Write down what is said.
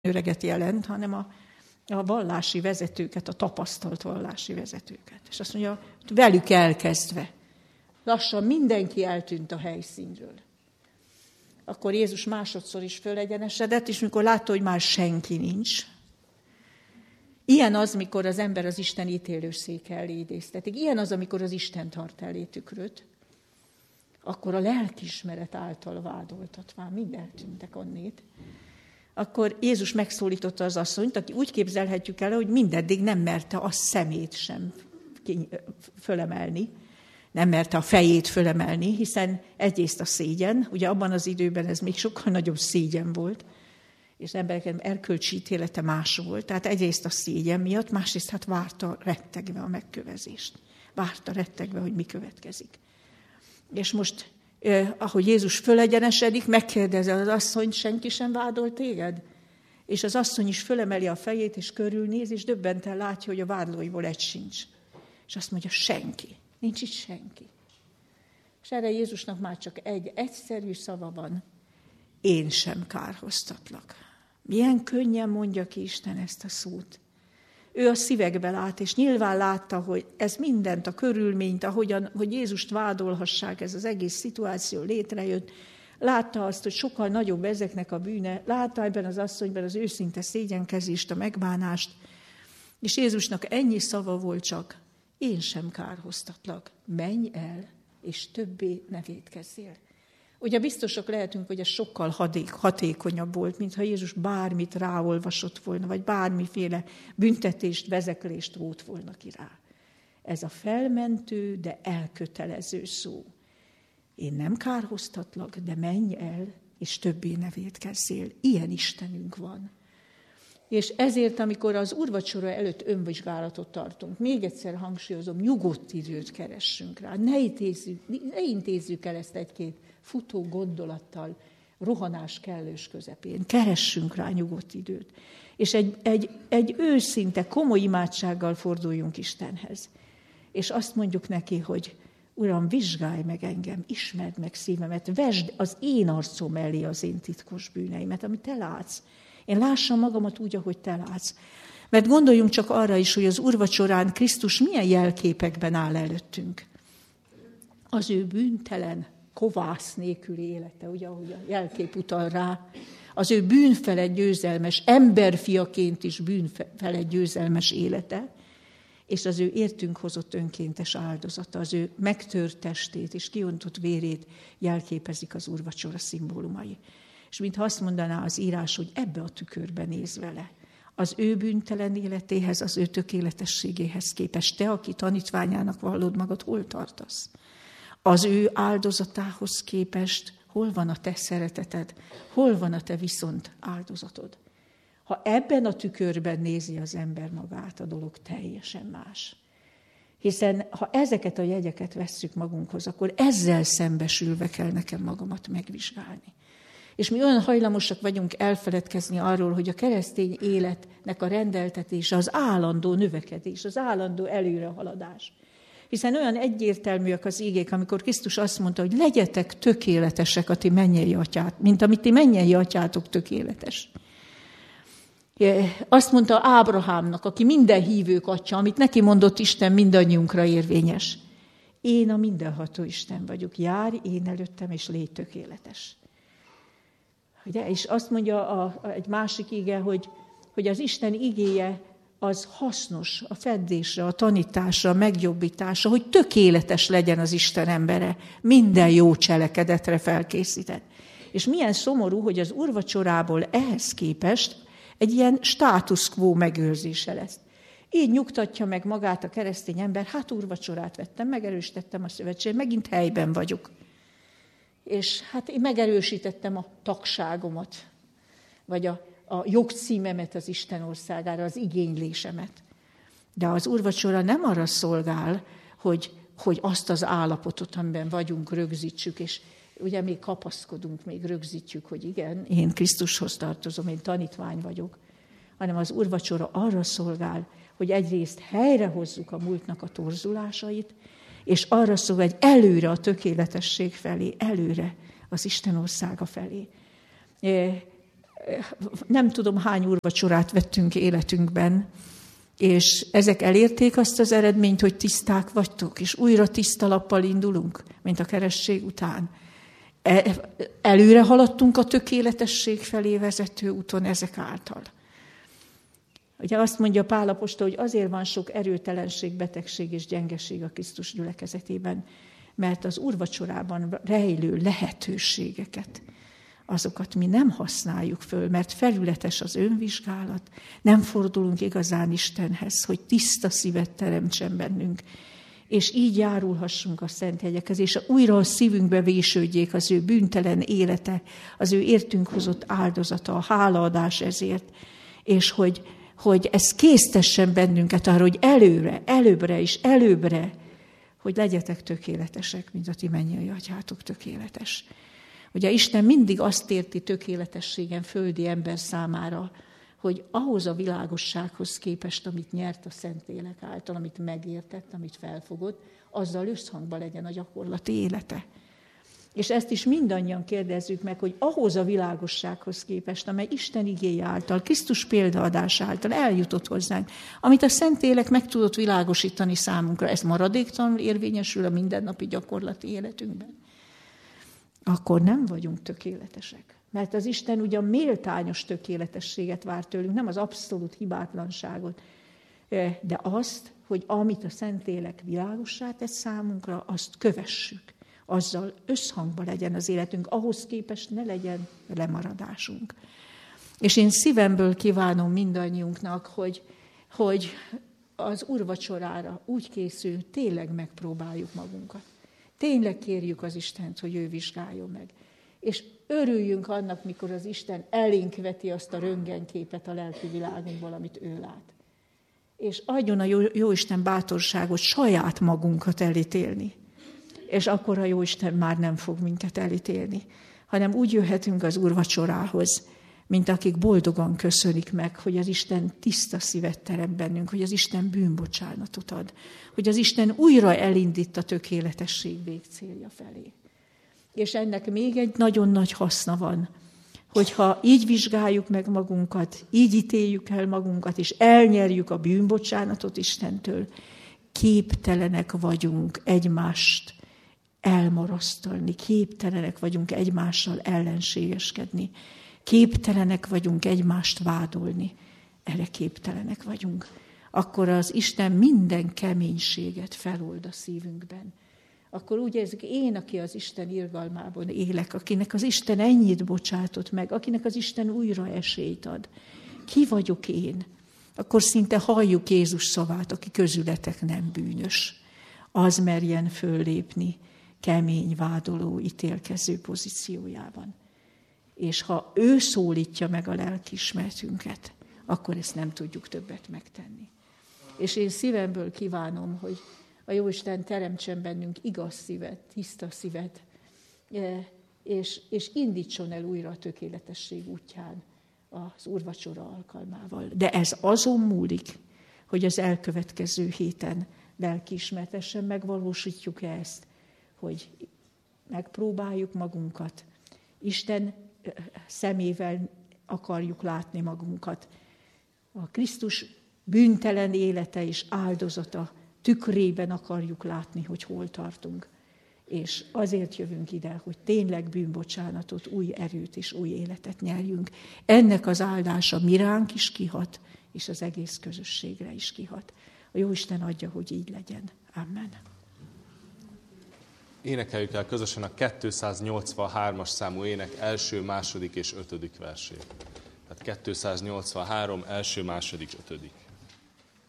öreget jelent, hanem a vallási vezetőket, a tapasztalt vallási vezetőket. És azt mondja, velük elkezdve. Lassan mindenki eltűnt a helyszínről. Akkor Jézus másodszor is fölegyenesedett, és mikor látta, hogy már senki nincs. Ilyen az, mikor az ember az Isten ítélőszéke elé idéztetik. Ilyen az, amikor az Isten tart elé tükröt. Akkor a lelkiismeret által vádoltatván mind eltűntek onnét. Akkor Jézus megszólította az asszonyt, aki úgy képzelhetjük el, hogy mindeddig nem merte a szemét sem fölemelni, nem merte a fejét fölemelni, hiszen egyrészt a szégyen, ugye abban az időben ez még sokkal nagyobb szégyen volt, és emberek erkölcsi ítélete más volt, tehát egyrészt a szégyen miatt, másrészt hát várta rettegve a megkövezést. Várta rettegve, hogy mi következik. És most, ahogy Jézus fölegyenesedik, megkérdezi az asszonyt, senki sem vádol téged? És az asszony is fölemeli a fejét, és körülnéz, és döbbenten látja, hogy a vádlóiból egy sincs. És azt mondja, senki. Nincs itt senki. És erre Jézusnak már csak egy egyszerű szava van. Én sem kárhoztatlak. Milyen könnyen mondja ki Isten ezt a szót. Ő a szívekbe lát, és nyilván látta, hogy ez mindent, a körülményt, hogy Jézust vádolhassák, ez az egész szituáció létrejött. Látta azt, hogy sokkal nagyobb ezeknek a bűne. Látta ebben az asszonyban az őszinte szégyenkezést, a megbánást. És Jézusnak ennyi szava volt csak, én sem kárhoztatlak, menj el, és többé ne vétkezzél. Ugye biztosak lehetünk, hogy ez sokkal hatékonyabb volt, mintha Jézus bármit ráolvasott volna, vagy bármiféle büntetést, vezeklést rótt volna ki rá. Ez a felmentő, de elkötelező szó. Én nem kárhoztatlak, de menj el, és többé ne vétkezzél. Ilyen Istenünk van. És ezért, amikor az úrvacsora előtt önvizsgálatot tartunk, még egyszer hangsúlyozom, nyugodt időt keressünk rá. Ne intézzük el ezt egy-két futó gondolattal, rohanás kellős közepén. Keressünk rá nyugodt időt. És egy őszinte, komoly imádsággal forduljunk Istenhez. És azt mondjuk neki, hogy Uram, vizsgálj meg engem, ismerd meg szívemet, vesd az én arcom elé az én titkos bűneimet, amit te látsz. Én lássam magamat úgy, ahogy te látsz. Mert gondoljunk csak arra is, hogy az úrvacsorán Krisztus milyen jelképekben áll előttünk. Az ő bűntelen, kovász nélküli élete, ugye, ahogy a jelkép utal rá, az ő bűnfelett győzelmes, emberfiaként is bűnfelett győzelmes élete, és az ő értünk hozott önkéntes áldozata, az ő megtört testét és kiontott vérét jelképezik az úrvacsora szimbólumai. És mintha azt mondaná az írás, hogy ebbe a tükörbe néz vele. Az ő bűntelen életéhez, az ő tökéletességéhez képest. Te, aki tanítványának vallod magad, hol tartasz? Az ő áldozatához képest hol van a te szereteted? Hol van a te viszont áldozatod? Ha ebben a tükörben nézi az ember magát, a dolog teljesen más. Hiszen ha ezeket a jegyeket vesszük magunkhoz, akkor ezzel szembesülve kell nekem magamat megvizsgálni. És mi olyan hajlamosak vagyunk elfeledkezni arról, hogy a keresztény életnek a rendeltetése az állandó növekedés, az állandó előrehaladás. Hiszen olyan egyértelműek az ígék, amikor Krisztus azt mondta, hogy legyetek tökéletesek a ti mennyei atyát, mint amit ti mennyei atyátok tökéletes. Azt mondta Ábrahámnak, aki minden hívők atya, amit neki mondott Isten, mindannyiunkra érvényes. Én a mindenható Isten vagyok, járj én előttem, és légy tökéletes. Ugye? És azt mondja egy másik ige, hogy az Isten igéje az hasznos a feddésre, a tanításra, a megjobbításra, hogy tökéletes legyen az Isten embere, minden jó cselekedetre felkészített. És milyen szomorú, hogy az úrvacsorából ehhez képest egy ilyen status quo megőrzése lesz. Így nyugtatja meg magát a keresztény ember, hát úrvacsorát vettem, megerősítettem a szövetséget, megint helyben vagyok. És hát én megerősítettem a tagságomat, vagy a jogcímemet az Isten országára, az igénylésemet. De az úrvacsora nem arra szolgál, hogy azt az állapotot, amiben vagyunk, rögzítsük, és ugye még kapaszkodunk, még rögzítjük, hogy igen, én Krisztushoz tartozom, én tanítvány vagyok, hanem az úrvacsora arra szolgál, hogy egyrészt helyrehozzuk a múltnak a torzulásait, és arra szolgál, hogy előre a tökéletesség felé, előre az Isten országa felé. nem tudom hány úrvacsorát vettünk életünkben, és ezek elérték azt az eredményt, hogy tiszták vagytok, és újra tiszta lappal indulunk, mint a keresztség után. Előre haladtunk a tökéletesség felé vezető úton ezek által. Ugye azt mondja Pál apostol, hogy azért van sok erőtelenség, betegség és gyengeség a Krisztus gyülekezetében, mert az úrvacsorában rejlő lehetőségeket, azokat mi nem használjuk föl, mert felületes az önvizsgálat, nem fordulunk igazán Istenhez, hogy tiszta szívet teremtsen bennünk, és így járulhassunk a szent hegyekhez, és újra a szívünkbe vésődjék az ő bűntelen élete, az ő értünk hozott áldozata, a hálaadás ezért, és hogy ez késztessen bennünket arra, hogy előbbre, hogy legyetek tökéletesek, mint a ti mennyei atyátok tökéletes. Ugye Isten mindig azt érti tökéletességen földi ember számára, hogy ahhoz a világossághoz képest, amit nyert a Szentlélek által, amit megértett, amit felfogott, azzal összhangban legyen a gyakorlati élete. És ezt is mindannyian kérdezzük meg, hogy ahhoz a világossághoz képest, amely Isten igéje által, Krisztus példaadás által eljutott hozzánk, amit a Szentlélek meg tudott világosítani számunkra, ez maradéktalanul érvényesül a mindennapi gyakorlati életünkben, akkor nem vagyunk tökéletesek. Mert az Isten ugyan méltányos tökéletességet vár tőlünk, nem az abszolút hibátlanságot, de azt, hogy amit a Szentlélek világossá tesz számunkra, azt kövessük. Azzal összhangban legyen az életünk, ahhoz képest ne legyen lemaradásunk. És én szívemből kívánom mindannyiunknak, hogy az úrvacsorára úgy készül, tényleg megpróbáljuk magunkat. Tényleg kérjük az Istent, hogy ő vizsgáljon meg. És örüljünk annak, mikor az Isten elénk veti azt a röntgenképet a lelki világunkból, amit ő lát. És adjon a Jóisten bátorságot saját magunkat elítélni. És akkor a Jóisten már nem fog minket elítélni, hanem úgy jöhetünk az úrvacsorához, mint akik boldogan köszönik meg, hogy az Isten tiszta szívet teremt bennünk, hogy az Isten bűnbocsánatot ad, hogy az Isten újra elindít a tökéletesség végcélja felé. És ennek még egy nagyon nagy haszna van, hogyha így vizsgáljuk meg magunkat, így ítéljük el magunkat, és elnyerjük a bűnbocsánatot Istentől, képtelenek vagyunk egymást elmarasztalni, képtelenek vagyunk egymással ellenségeskedni, képtelenek vagyunk egymást vádolni, erre képtelenek vagyunk. Akkor az Isten minden keménységet felold a szívünkben. Akkor úgy érzik, én, aki az Isten irgalmában élek, akinek az Isten ennyit bocsátott meg, akinek az Isten újra esélyt ad. Ki vagyok én? Akkor szinte halljuk Jézus szavát, aki közületek nem bűnös. Az merjen föllépni kemény, vádoló, ítélkező pozíciójában. És ha ő szólítja meg a lelkiismeretünket, akkor ezt nem tudjuk többet megtenni. És én szívemből kívánom, hogy a Jóisten teremtsen bennünk igaz szívet, tiszta szívet, és indítson el újra a tökéletesség útján az úrvacsora alkalmával. De ez azon múlik, hogy az elkövetkező héten lelkiismeretesen megvalósítjuk ezt, hogy megpróbáljuk magunkat, Isten szemével akarjuk látni magunkat. A Krisztus bűntelen élete és áldozata tükrében akarjuk látni, hogy hol tartunk. És azért jövünk ide, hogy tényleg bűnbocsánatot, új erőt és új életet nyerjünk. Ennek az áldása mi ránk is kihat, és az egész közösségre is kihat. A Jóisten adja, hogy így legyen. Amen. Énekeljük el közösen a 283-as számú ének első, második és ötödik versét. Tehát 283, első, második, ötödik.